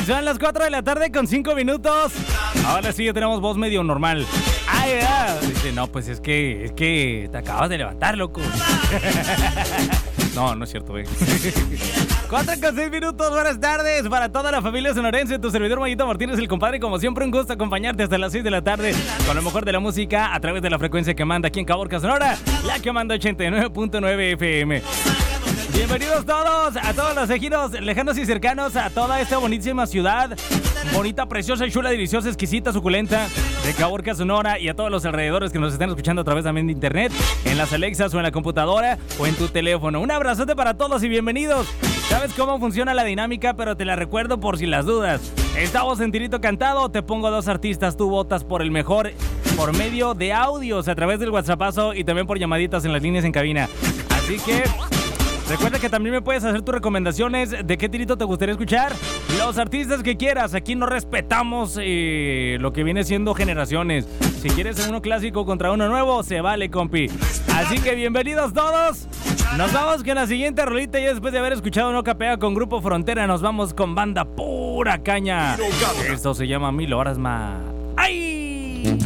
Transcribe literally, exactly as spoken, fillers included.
Son las cuatro de la tarde con cinco minutos. Ahora sí ya tenemos voz medio normal. Ay, ah. Dice, no, pues es que, es que te acabas de levantar, loco. No, no es cierto, güey. cuatro con seis minutos, buenas tardes para toda la familia sonorense. Tu servidor Mayito Martínez, el compadre. Como siempre, un gusto acompañarte hasta las seis de la tarde con lo mejor de la música a través de la frecuencia que manda aquí en Caborca, Sonora, la que manda ochenta y nueve punto nueve F M. Bienvenidos todos, a todos los ejidos lejanos y cercanos, a toda esta bonitísima ciudad, bonita, preciosa, chula, deliciosa, exquisita, suculenta de Caborca, Sonora, y a todos los alrededores que nos están escuchando a través también de internet, en las Alexas o en la computadora o en tu teléfono. Un abrazote para todos y bienvenidos. ¿Sabes cómo funciona la dinámica? Pero te la recuerdo por si las dudas. Estamos en tirito cantado, te pongo dos artistas, tú votas por el mejor por medio de audios a través del WhatsAppazo y también por llamaditas en las líneas en cabina. Así que recuerda que también me puedes hacer tus recomendaciones de qué tirito te gustaría escuchar. Los artistas que quieras. Aquí no respetamos eh, lo que viene siendo generaciones. Si quieres uno clásico contra uno nuevo, se vale, compi. Así que bienvenidos todos. Nos vamos con la siguiente rolita y después de haber escuchado No Capea con Grupo Frontera, nos vamos con banda pura caña. Esto se llama Mil Horas Más. ¡Ay!